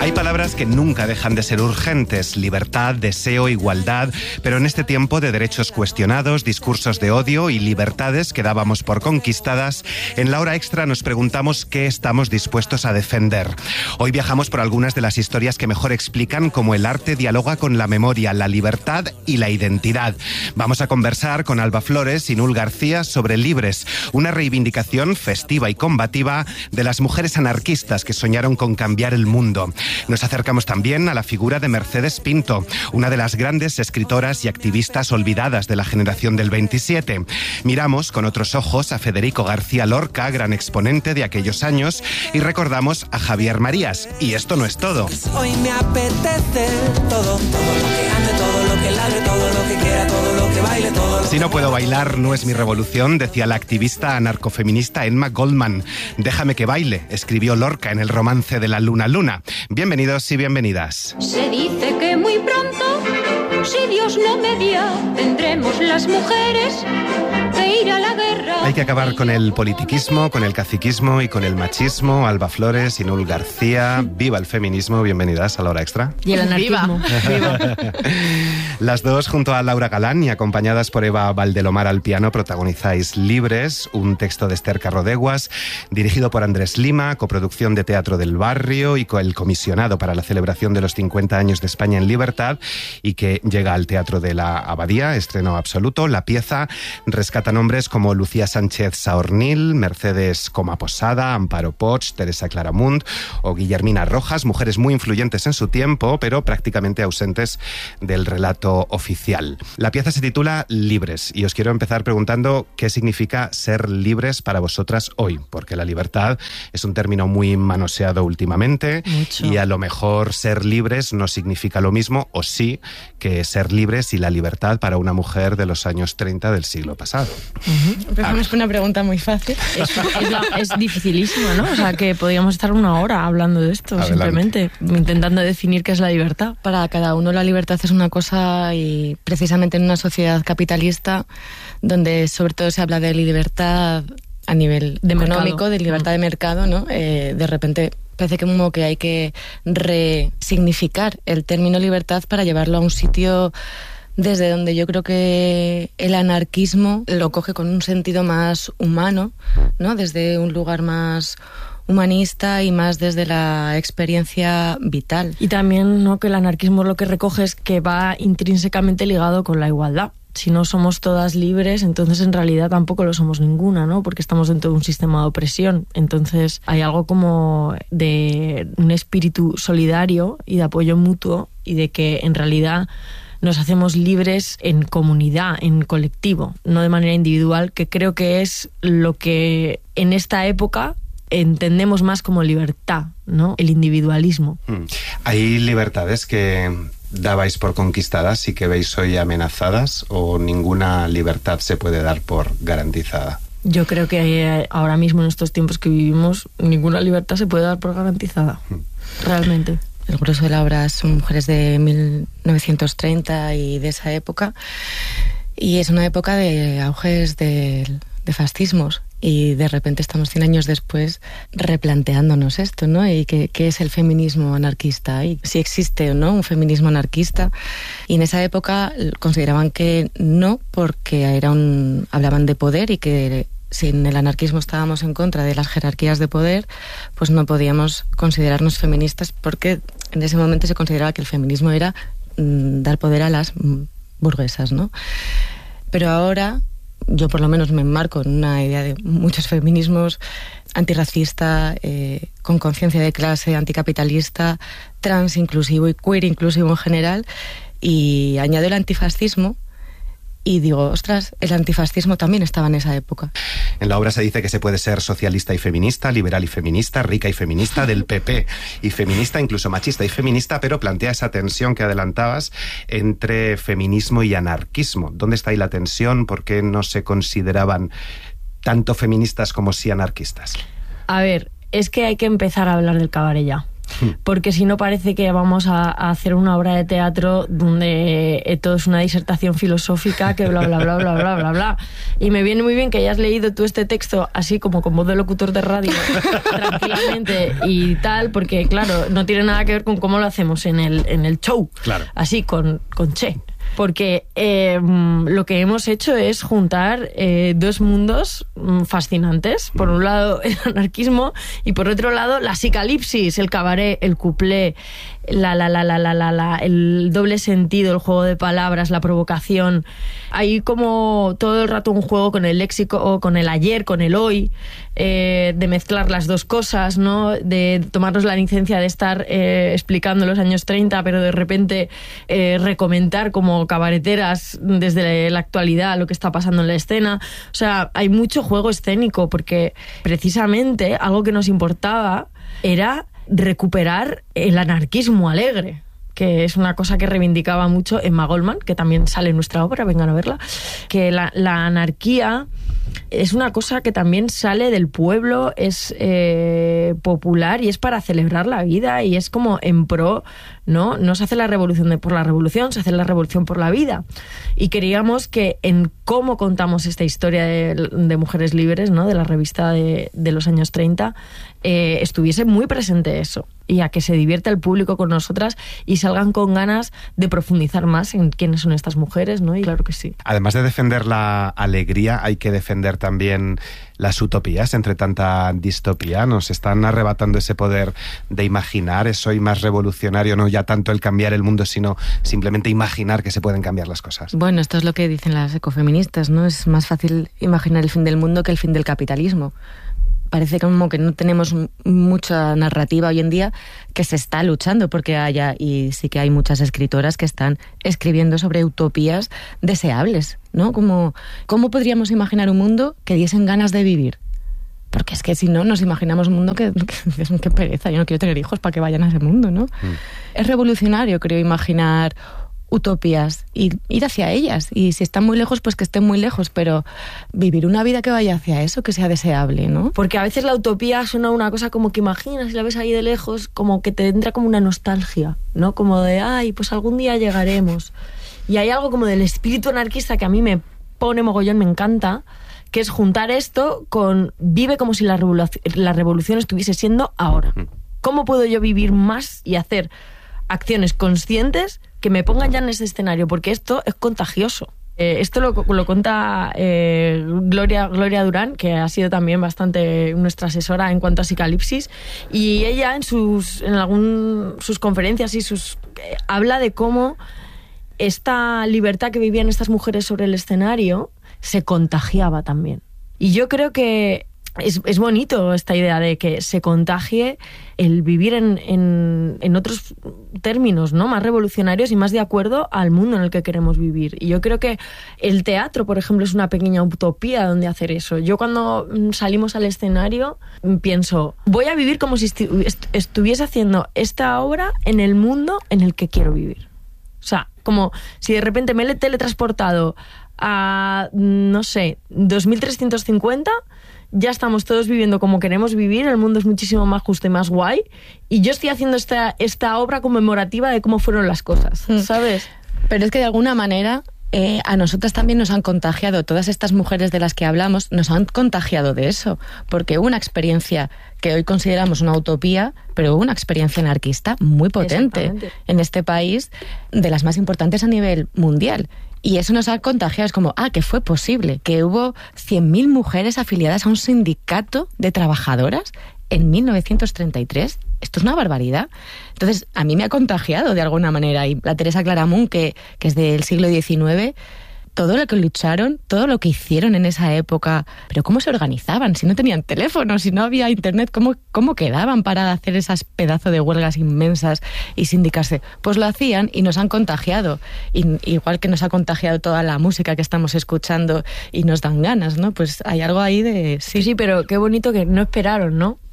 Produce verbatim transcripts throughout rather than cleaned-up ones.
Hay palabras que nunca dejan de ser urgentes: libertad, deseo, igualdad, pero en este tiempo de derechos cuestionados, discursos de odio y libertades que dábamos por conquistadas, en la hora extra nos preguntamos qué estamos dispuestos a defender. Hoy viajamos por algunas de las historias que mejor explican cómo el arte dialoga con la memoria, la libertad y la identidad. Vamos a conversar con Alba Flores y Nul García sobre Libres, una reivindicación festiva y combativa de las mujeres anarquistas que soñaron con cambiar el mundo. Nos acercamos también a la figura de Mercedes Pinto, una de las grandes escritoras y activistas olvidadas de la generación del veintisiete. Miramos con otros ojos a Federico García Lorca, gran exponente de aquellos años, y recordamos a Javier Marías. Y esto no es todo. Hoy me apetece todo, todo lo que ande, todo lo que ladre, todo lo que quiera, todo lo que baile, todo lo Si no puedo bailar, no es mi revolución, decía la activista anarcofeminista Emma Goldman. Déjame que baile, escribió Lorca en el romance de la Luna Luna. Bienvenidos y bienvenidas. Se dice que muy pronto, si Dios no media, tendremos las mujeres que ir a la guerra. Hay que acabar con el politiquismo, con el caciquismo y con el machismo. Alba Flores y Nul García, viva el feminismo, bienvenidas a la hora extra. Y el anarquismo. Viva. Las dos, junto a Laura Galán y acompañadas por Eva Valdelomar al piano, protagonizáis Libres, un texto de Esther Carrodeguas, dirigido por Andrés Lima, coproducción de Teatro del Barrio y con el comisionado para la celebración de los cincuenta años de España en libertad, y que llega al Teatro de la Abadía, estreno absoluto. La pieza rescata nombres como Lucía Sánchez Saornil, Mercedes Coma Posada, Amparo Poch, Teresa Claramunt o Guillermina Rojas, mujeres muy influyentes en su tiempo, pero prácticamente ausentes del relato oficial. La pieza se titula Libres, y os quiero empezar preguntando qué significa ser libres para vosotras hoy, porque la libertad es un término muy manoseado últimamente. Mucho. Y a lo mejor ser libres no significa lo mismo, o sí, que ser libres y la libertad para una mujer de los años treinta del siglo pasado. Uh-huh. Pero es una pregunta muy fácil. Es, es, la, es dificilísima, ¿no? O sea, que podríamos estar una hora hablando de esto. Adelante. Simplemente intentando definir qué es la libertad. Para cada uno la libertad es una cosa, y precisamente en una sociedad capitalista donde sobre todo se habla de libertad a nivel de económico, mercado. De libertad de mercado, ¿no? Eh, de repente parece que como que hay que resignificar el término libertad para llevarlo a un sitio desde donde yo creo que el anarquismo lo coge con un sentido más humano, ¿no? Desde un lugar más humanista y más desde la experiencia vital. Y también, ¿no?, que el anarquismo lo que recoge es que va intrínsecamente ligado con la igualdad. Si no somos todas libres, entonces en realidad tampoco lo somos ninguna, ¿no? Porque estamos dentro de un sistema de opresión. Entonces hay algo como de un espíritu solidario y de apoyo mutuo, y de que en realidad nos hacemos libres en comunidad, en colectivo, no de manera individual, que creo que es lo que en esta época entendemos más como libertad, ¿no? El individualismo. ¿Hay libertades que dabais por conquistadas y que veis hoy amenazadas, o ninguna libertad se puede dar por garantizada? Yo creo que ahora mismo, en estos tiempos que vivimos, ninguna libertad se puede dar por garantizada, realmente. El grueso de la obra son mujeres de mil novecientos treinta y de esa época, y es una época de auges de, de fascismos, y de repente estamos cien años después replanteándonos esto, ¿no? Y qué, qué es el feminismo anarquista, y si existe o no un feminismo anarquista. Y en esa época consideraban que no, porque era un, hablaban de poder, y que si en el anarquismo estábamos en contra de las jerarquías de poder, pues no podíamos considerarnos feministas, porque en ese momento se consideraba que el feminismo era mm, dar poder a las mm, burguesas, ¿no? Pero ahora yo por lo menos me enmarco en una idea de muchos feminismos: antirracista, eh, con conciencia de clase, anticapitalista, trans inclusivo y queer inclusivo en general, y añado el antifascismo. Y digo, ostras, el antifascismo también estaba en esa época. En la obra se dice que se puede ser socialista y feminista, liberal y feminista, rica y feminista, del P P y feminista, incluso machista y feminista, pero plantea esa tensión que adelantabas entre feminismo y anarquismo. ¿Dónde está ahí la tensión? ¿Por qué no se consideraban tanto feministas como sí anarquistas? A ver, es que hay que empezar a hablar del cabaret ya. porque si no parece que vamos a, a hacer una obra de teatro donde eh, todo es una disertación filosófica que bla, bla, bla, bla, bla, bla, bla. Y me viene muy bien que hayas leído tú este texto así como con voz de locutor de radio, tranquilamente y tal, porque claro, no tiene nada que ver con cómo lo hacemos en el, en el show, claro. Así con, con Che. Porque eh, lo que hemos hecho es juntar eh, dos mundos fascinantes. Por un lado el anarquismo y por otro lado la psicalipsis, el cabaret, el cuplé, la, la, la, la, la, la, la, el doble sentido, el juego de palabras, la provocación. Hay como todo el rato un juego con el léxico, con el ayer, con el hoy, eh, de mezclar las dos cosas, ¿no? De tomarnos la licencia de estar eh, explicando los años treinta, pero de repente eh, recomentar como cabareteras desde la actualidad lo que está pasando en la escena. O sea, hay mucho juego escénico porque precisamente algo que nos importaba era recuperar el anarquismo alegre, que es una cosa que reivindicaba mucho Emma Goldman, que también sale en nuestra obra, vengan a verla, que la, la anarquía es una cosa que también sale del pueblo, es eh, popular y es para celebrar la vida y es como en pro, ¿no? No se hace la revolución de, por la revolución, se hace la revolución por la vida. Y queríamos que en cómo contamos esta historia de, de Mujeres Libres, ¿no? De la revista de, de los años treinta, eh, estuviese muy presente eso. Y a que se divierta el público con nosotras y salgan con ganas de profundizar más en quiénes son estas mujeres, ¿no? Y claro que sí. Además de defender la alegría, hay que defender también las utopías entre tanta distopía. Nos están arrebatando ese poder de imaginar, soy más revolucionario, no ya tanto el cambiar el mundo, sino simplemente imaginar que se pueden cambiar las cosas. Bueno, esto es lo que dicen las ecofeministas, ¿no? Es más fácil imaginar el fin del mundo que el fin del capitalismo. Parece como que no tenemos mucha narrativa hoy en día, que se está luchando porque haya, y sí que hay muchas escritoras que están escribiendo sobre utopías deseables, ¿no? Como, ¿cómo podríamos imaginar un mundo que diesen ganas de vivir? Porque es que si no, nos imaginamos un mundo que, que, que pereza, yo no quiero tener hijos para que vayan a ese mundo, ¿no? Mm. Es revolucionario, creo, imaginar utopías y ir hacia ellas, y si están muy lejos, pues que estén muy lejos, pero vivir una vida que vaya hacia eso, que sea deseable, ¿no? Porque a veces la utopía suena una cosa como que imaginas y la ves ahí de lejos, como que te entra como una nostalgia, ¿no? Como de, ay, pues algún día llegaremos. Y hay algo como del espíritu anarquista que a mí me pone mogollón, me encanta, que es juntar esto con vive como si la revolución, la revolución estuviese siendo ahora. ¿Cómo puedo yo vivir más y hacer acciones conscientes que me pongan ya en ese escenario? Porque esto es contagioso. Eh, esto lo, lo cuenta eh, Gloria, Gloria Durán, que ha sido también bastante nuestra asesora en cuanto a psicalipsis, y ella en sus en algún sus conferencias y sus eh, habla de cómo esta libertad que vivían estas mujeres sobre el escenario se contagiaba también. Y yo creo que Es, es bonito esta idea de que se contagie el vivir en, en, en otros términos, ¿no? Más revolucionarios y más de acuerdo al mundo en el que queremos vivir. Y yo creo que el teatro, por ejemplo, es una pequeña utopía donde hacer eso. Yo cuando salimos al escenario pienso, voy a vivir como si estu- estuviese haciendo esta obra en el mundo en el que quiero vivir. O sea, como si de repente me he teletransportado a, no sé, dos mil trescientos cincuenta, ya estamos todos viviendo como queremos vivir, el mundo es muchísimo más justo y más guay, y yo estoy haciendo esta, esta obra conmemorativa de cómo fueron las cosas, ¿sabes? Pero es que de alguna manera eh, a nosotras también nos han contagiado, todas estas mujeres de las que hablamos, nos han contagiado de eso, porque hubo una experiencia que hoy consideramos una utopía, pero hubo una experiencia anarquista muy potente en este país, de las más importantes a nivel mundial. Y eso nos ha contagiado, es como, ah, que fue posible, que hubo cien mil mujeres afiliadas a un sindicato de trabajadoras en mil novecientos treinta y tres. Esto es una barbaridad. Entonces, a mí me ha contagiado de alguna manera. Y la Teresa Claramunt, que, que es del siglo diecinueve, todo lo que lucharon, todo lo que hicieron en esa época, pero cómo se organizaban, si no tenían teléfono, si no había internet, cómo, cómo quedaban para hacer esas pedazos de huelgas inmensas y sindicarse. Pues lo hacían y nos han contagiado, y, igual que nos ha contagiado toda la música que estamos escuchando y nos dan ganas, ¿no? Pues hay algo ahí de... Sí, sí, sí, pero qué bonito que no esperaron, ¿no?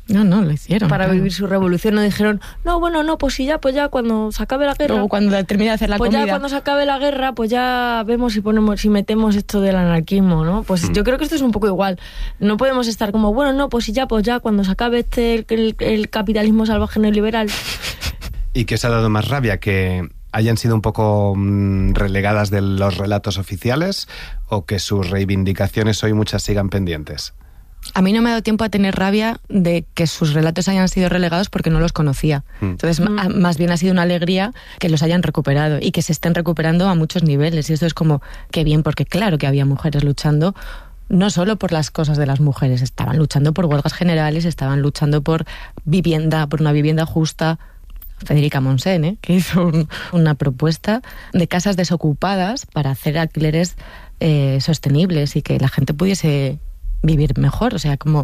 No, no, lo hicieron. Para claro. vivir su revolución. No dijeron, no, bueno, no, pues sí, ya, pues ya cuando se acabe la guerra. Luego cuando termine de hacer la pues comida. ya cuando se acabe la guerra, pues ya vemos si ponemos, si metemos esto del anarquismo, ¿no? Pues mm. yo creo que esto es un poco igual. No podemos estar como, bueno, no, pues sí, ya, pues ya cuando se acabe este el, el capitalismo salvaje neoliberal. ¿Y qué os ha dado más rabia? ¿Que hayan sido un poco mmm, relegadas de los relatos oficiales o que sus reivindicaciones hoy muchas sigan pendientes? A mí no me ha dado tiempo a tener rabia de que sus relatos hayan sido relegados porque no los conocía. Mm. Entonces, mm. más bien ha sido una alegría que los hayan recuperado y que se estén recuperando a muchos niveles. Y esto es como, qué bien, porque claro que había mujeres luchando, no solo por las cosas de las mujeres, estaban luchando por huelgas generales, estaban luchando por vivienda, por una vivienda justa. Federica Monsen, ¿eh? que hizo un, una propuesta de casas desocupadas para hacer alquileres eh, sostenibles y que la gente pudiese vivir mejor, o sea, como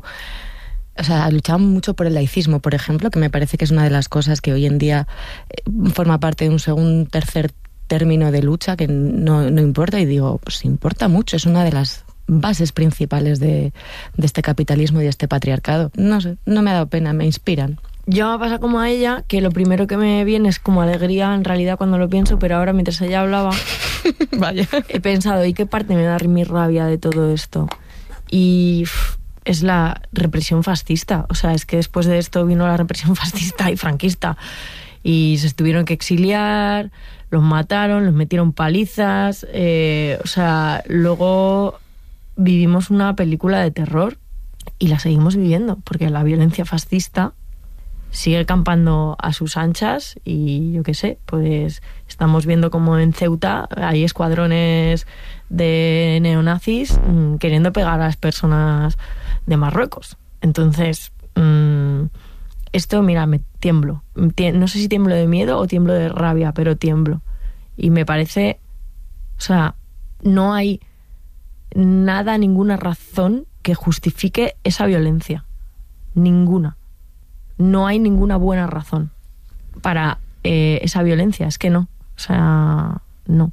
o sea, luchaban mucho por el laicismo, por ejemplo, que me parece que es una de las cosas que hoy en día eh, forma parte de un segundo, tercer término de lucha que no, no importa, y digo, pues importa mucho, es una de las bases principales de, de este capitalismo y de este patriarcado. No sé, no me ha dado pena, me inspiran. Yo me pasa como a ella, que lo primero que me viene es como alegría en realidad cuando lo pienso, pero ahora mientras ella hablaba, vaya, he pensado, ¿y qué parte me da mi rabia de todo esto? Y uff, es la represión fascista. O sea, es que después de esto vino la represión fascista y franquista. Y se tuvieron que exiliar, los mataron, los metieron palizas. Eh, o sea, luego vivimos una película de terror y la seguimos viviendo, porque la violencia fascista sigue campando a sus anchas y yo qué sé, pues estamos viendo como en Ceuta hay escuadrones de neonazis mmm, queriendo pegar a las personas de Marruecos. Entonces, mmm, esto, mira, me tiemblo. No sé si tiemblo de miedo o tiemblo de rabia, pero tiemblo. Y me parece, o sea, no hay nada, ninguna razón que justifique esa violencia. Ninguna. No hay ninguna buena razón para eh, esa violencia, es que no, o sea, no.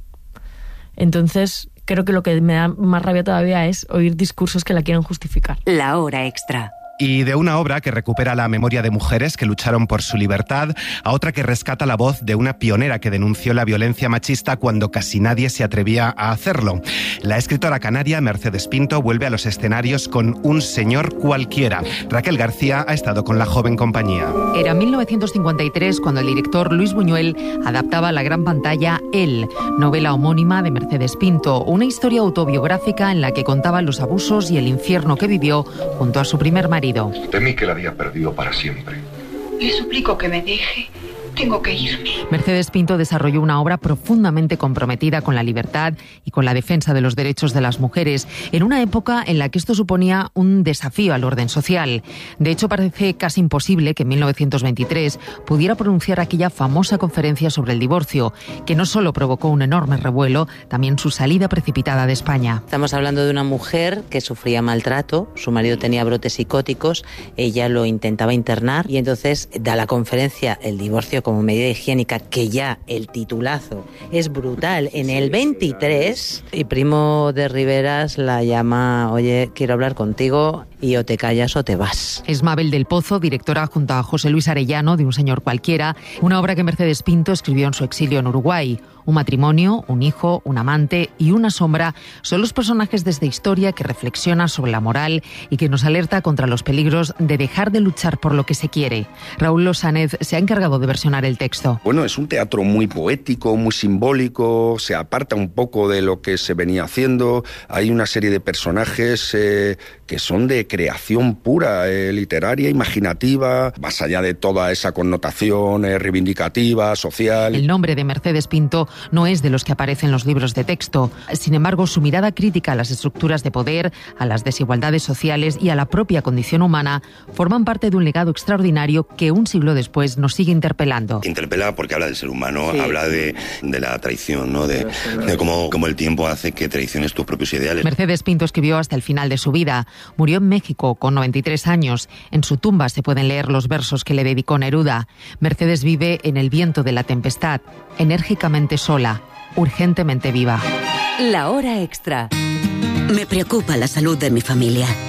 Entonces, creo que lo que me da más rabia todavía es oír discursos que la quieren justificar. La hora extra. Y de una obra que recupera la memoria de mujeres que lucharon por su libertad a otra que rescata la voz de una pionera que denunció la violencia machista cuando casi nadie se atrevía a hacerlo. La escritora canaria Mercedes Pinto vuelve a los escenarios con Un señor cualquiera. Raquel García ha estado con la joven compañía. Era mil novecientos cincuenta y tres cuando el director Luis Buñuel adaptaba a la gran pantalla Él, novela homónima de Mercedes Pinto, una historia autobiográfica en la que contaba los abusos y el infierno que vivió junto a su primer marido. Temí que la había perdido para siempre. Le suplico que me deje. Tengo que irme. Mercedes Pinto desarrolló una obra profundamente comprometida con la libertad y con la defensa de los derechos de las mujeres, en una época en la que esto suponía un desafío al orden social. De hecho, parece casi imposible que en mil novecientos veintitrés pudiera pronunciar aquella famosa conferencia sobre el divorcio, que no solo provocó un enorme revuelo, también su salida precipitada de España. Estamos hablando de una mujer que sufría maltrato, su marido tenía brotes psicóticos, ella lo intentaba internar y entonces da la conferencia El divorcio como medida higiénica, que ya el titulazo es brutal. En el veintitrés, y Primo de Riveras la llama, oye, quiero hablar contigo, y o te callas o te vas. Es Mabel del Pozo, directora junto a José Luis Arellano de Un señor cualquiera, una obra que Mercedes Pinto escribió en su exilio en Uruguay. Un matrimonio, un hijo, un amante y una sombra son los personajes de esta historia que reflexiona sobre la moral y que nos alerta contra los peligros de dejar de luchar por lo que se quiere. Raúl Losánez se ha encargado de versionar el texto. Bueno, es un teatro muy poético, muy simbólico, se aparta un poco de lo que se venía haciendo. Hay una serie de personajes eh, que son de creación pura, eh, literaria, imaginativa, más allá de toda esa connotación eh, reivindicativa, social. El nombre de Mercedes Pinto no es de los que aparecen en los libros de texto. Sin embargo, su mirada crítica a las estructuras de poder, a las desigualdades sociales y a la propia condición humana forman parte de un legado extraordinario que un siglo después nos sigue interpelando. Interpela porque habla del ser humano, sí. habla de, de la traición, ¿no? de, de cómo, cómo el tiempo hace que traiciones tus propios ideales. Mercedes Pinto escribió hasta el final de su vida. Murió en México con noventa y tres años. En su tumba se pueden leer los versos que le dedicó Neruda. Mercedes vive en el viento de la tempestad, enérgicamente sola, urgentemente viva. La hora extra. Me preocupa la salud de mi familia.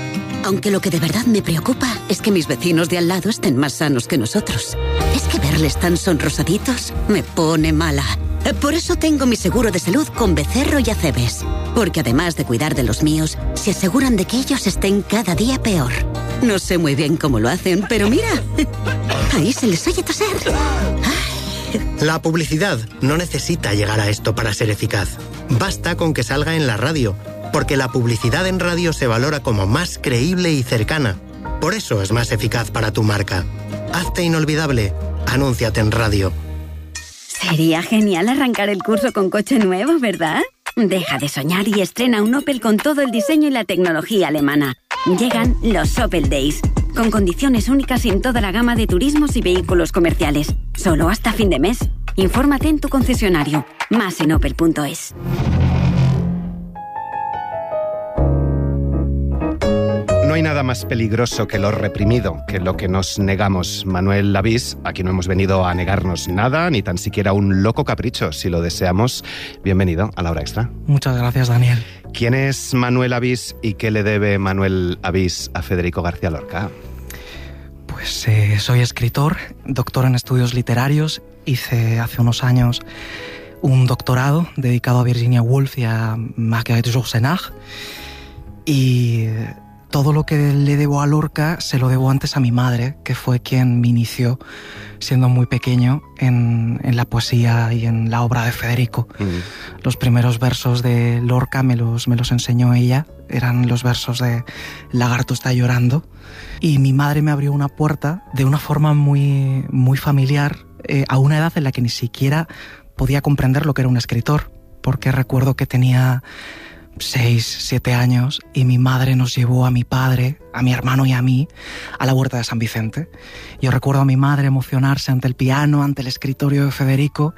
Aunque lo que de verdad me preocupa es que mis vecinos de al lado estén más sanos que nosotros. Es que verles tan sonrosaditos me pone mala. Por eso tengo mi seguro de salud con Becerro y Acebes. Porque además de cuidar de los míos, se aseguran de que ellos estén cada día peor. No sé muy bien cómo lo hacen, pero mira, ahí se les oye toser. La publicidad no necesita llegar a esto para ser eficaz. Basta con que salga en la radio, porque la publicidad en radio se valora como más creíble y cercana. Por eso es más eficaz para tu marca. Hazte inolvidable. Anúnciate en radio. Sería genial arrancar el curso con coche nuevo, ¿verdad? Deja de soñar y estrena un Opel con todo el diseño y la tecnología alemana. Llegan los Opel Days, con condiciones únicas en toda la gama de turismos y vehículos comerciales. Solo hasta fin de mes. Infórmate en tu concesionario. Más en opel punto es. No hay nada más peligroso que lo reprimido, que lo que nos negamos. Manuel Lavís, aquí no hemos venido a negarnos nada, ni tan siquiera un loco capricho. Si lo deseamos, bienvenido a La Hora Extra. Muchas gracias, Daniel. ¿Quién es Manuel Lavís y qué le debe Manuel Lavís a Federico García Lorca? Pues eh, soy escritor, doctor en estudios literarios. Hice hace unos años un doctorado dedicado a Virginia Woolf y a Marguerite Yourcenar. Y todo lo que le debo a Lorca se lo debo antes a mi madre, que fue quien me inició siendo muy pequeño en, en la poesía y en la obra de Federico. Mm. Los primeros versos de Lorca me los, me los enseñó ella, eran los versos de Lagarto está llorando, y mi madre me abrió una puerta de una forma muy, muy familiar, eh, a una edad en la que ni siquiera podía comprender lo que era un escritor, porque recuerdo que tenía seis, siete años y mi madre nos llevó a mi padre, a mi hermano y a mí a la Huerta de San Vicente. Yo recuerdo a mi madre emocionarse ante el piano, ante el escritorio de Federico,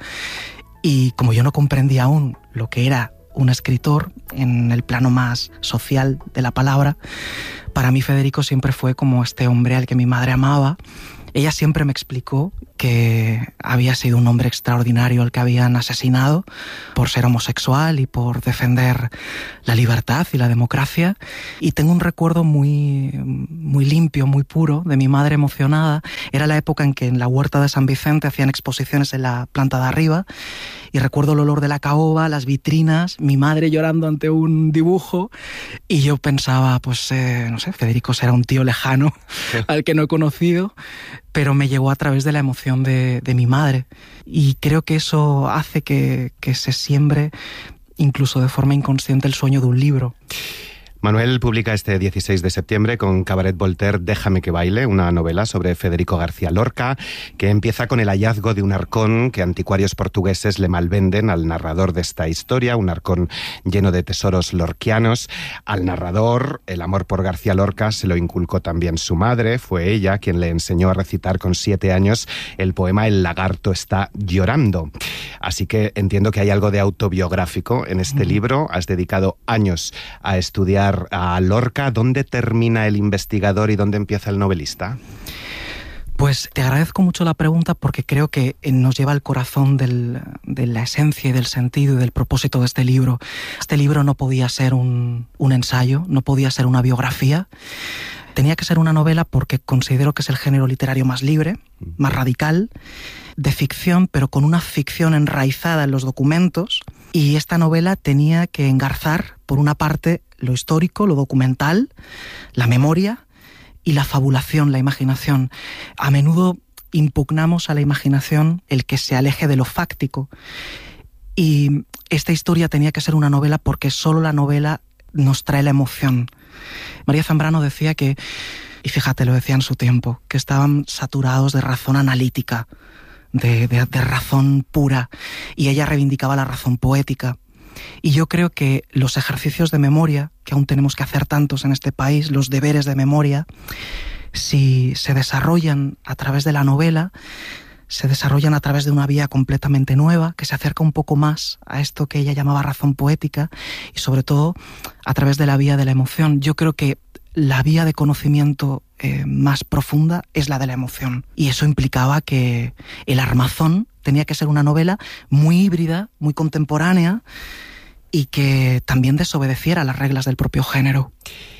y como yo no comprendía aún lo que era un escritor en el plano más social de la palabra, para mí Federico siempre fue como este hombre al que mi madre amaba. Ella siempre me explicó que había sido un hombre extraordinario al que habían asesinado por ser homosexual y por defender la libertad y la democracia. Y tengo un recuerdo muy, muy limpio, muy puro de mi madre emocionada. Era la época en que en la Huerta de San Vicente hacían exposiciones en la planta de arriba. Y recuerdo el olor de la caoba, las vitrinas, mi madre llorando ante un dibujo. Y yo pensaba, pues, eh, no sé, Federico será un tío lejano al que no he conocido, pero me llegó a través de la emoción de, de mi madre. Y creo que eso hace que, que se siembre, incluso de forma inconsciente, el sueño de un libro. Manuel publica este dieciséis de septiembre con Cabaret Voltaire Déjame que baile, una novela sobre Federico García Lorca, que empieza con el hallazgo de un arcón que anticuarios portugueses le malvenden al narrador de esta historia, un arcón lleno de tesoros lorquianos. Al narrador, el amor por García Lorca se lo inculcó también su madre. Fue ella quien le enseñó a recitar con siete años el poema El lagarto está llorando. Así que entiendo que hay algo de autobiográfico en este mm. libro. Has dedicado años a estudiar a Lorca. ¿Dónde termina el investigador y dónde empieza el novelista? Pues te agradezco mucho la pregunta, porque creo que nos lleva al corazón del, de la esencia y del sentido y del propósito de este libro. Este libro no podía ser un, un ensayo, no podía ser una biografía. Tenía que ser una novela porque considero que es el género literario más libre, más radical, de ficción, pero con una ficción enraizada en los documentos. Y esta novela tenía que engarzar, por una parte, lo histórico, lo documental, la memoria y la fabulación, la imaginación. A menudo impugnamos a la imaginación el que se aleje de lo fáctico. Y esta historia tenía que ser una novela porque solo la novela nos trae la emoción. María Zambrano decía que, y fíjate, lo decía en su tiempo, que estaban saturados de razón analítica, de, de, de razón pura, y ella reivindicaba la razón poética. Y yo creo que los ejercicios de memoria, que aún tenemos que hacer tantos en este país, los deberes de memoria, si se desarrollan a través de la novela, se desarrollan a través de una vía completamente nueva, que se acerca un poco más a esto que ella llamaba razón poética, y sobre todo a través de la vía de la emoción. Yo creo que la vía de conocimiento eh, más profunda es la de la emoción. Y eso implicaba que El armazón tenía que ser una novela muy híbrida, muy contemporánea, y que también desobedeciera las reglas del propio género.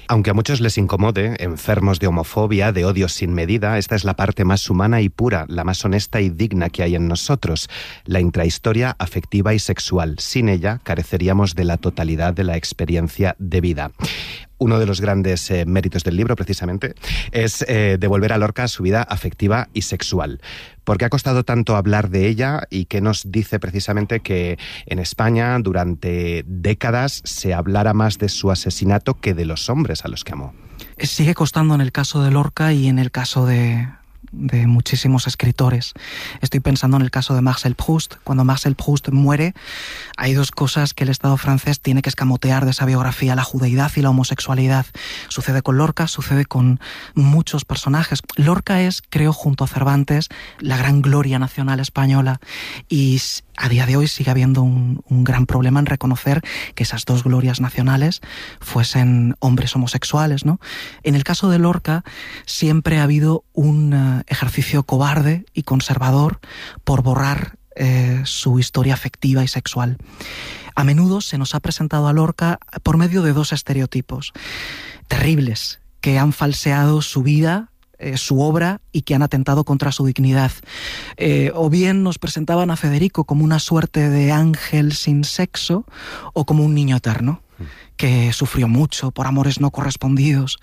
Aunque a muchos les incomode, enfermos de homofobia, de odio sin medida, esta es la parte más humana y pura, la más honesta y digna que hay en nosotros, la intrahistoria afectiva y sexual. Sin ella careceríamos de la totalidad de la experiencia de vida. Uno de los grandes eh, méritos del libro, precisamente, es eh, devolver a Lorca su vida afectiva y sexual. ¿Por qué ha costado tanto hablar de ella y qué nos dice precisamente que en España durante décadas se hablara más de su asesinato que de los hombres a los que amó? Sigue costando en el caso de Lorca y en el caso de... de muchísimos escritores. Estoy pensando en el caso de Marcel Proust. Cuando Marcel Proust muere, hay dos cosas que el Estado francés tiene que escamotear de esa biografía: la judeidad y la homosexualidad. Sucede con Lorca, sucede con muchos personajes. Lorca es, creo, junto a Cervantes, la gran gloria nacional española, y a día de hoy sigue habiendo un, un gran problema en reconocer que esas dos glorias nacionales fuesen hombres homosexuales, ¿no? En el caso de Lorca siempre ha habido un uh, ejercicio cobarde y conservador por borrar eh, su historia afectiva y sexual. A menudo se nos ha presentado a Lorca por medio de dos estereotipos terribles que han falseado su vida, Eh, su obra, y que han atentado contra su dignidad. Eh, o bien nos presentaban a Federico como una suerte de ángel sin sexo, o como un niño eterno que sufrió mucho por amores no correspondidos.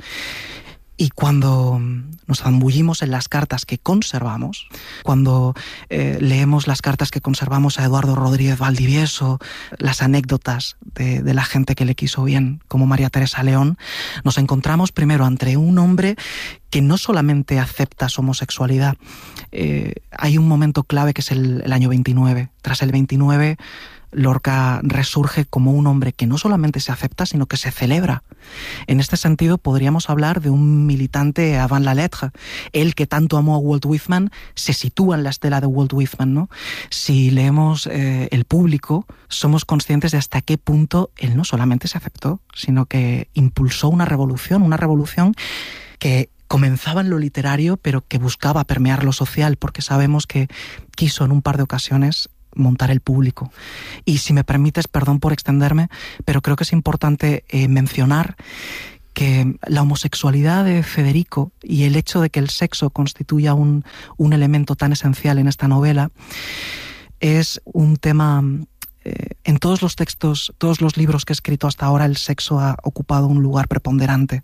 Y cuando nos zambullimos en las cartas que conservamos, cuando eh, leemos las cartas que conservamos a Eduardo Rodríguez Valdivieso, las anécdotas de, de la gente que le quiso bien, como María Teresa León, nos encontramos primero ante un hombre que no solamente acepta su homosexualidad. Eh, hay un momento clave que es el, el año veintinueve. Tras el veintinueve, Lorca resurge como un hombre que no solamente se acepta, sino que se celebra. En este sentido, podríamos hablar de un militante avant la lettre. Él, que tanto amó a Walt Whitman, se sitúa en la estela de Walt Whitman, ¿no? Si leemos eh, El Público, somos conscientes de hasta qué punto él no solamente se aceptó, sino que impulsó una revolución, una revolución que comenzaba en lo literario, pero que buscaba permear lo social, porque sabemos que quiso en un par de ocasiones montar El Público. Y si me permites, perdón por extenderme, pero creo que es importante eh, mencionar que la homosexualidad de Federico y el hecho de que el sexo constituya un, un elemento tan esencial en esta novela es un tema... Eh, en todos los textos, todos los libros que he escrito hasta ahora, el sexo ha ocupado un lugar preponderante.